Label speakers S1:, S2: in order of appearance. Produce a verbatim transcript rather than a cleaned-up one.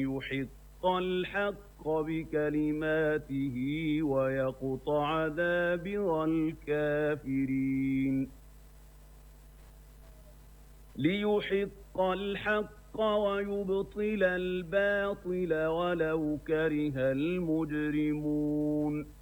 S1: ليحق الحق بكلماته ويقطع دابر الكافرين ليحق الحق ويبطل الباطل ولو كره المجرمون